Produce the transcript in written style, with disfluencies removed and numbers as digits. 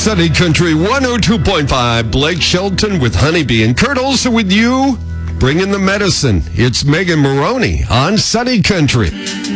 Sunny Country 102.5. Blake Shelton with Honeybee and Kurt Olson with you, bringing the medicine. It's Megan Maroney on Sunny Country.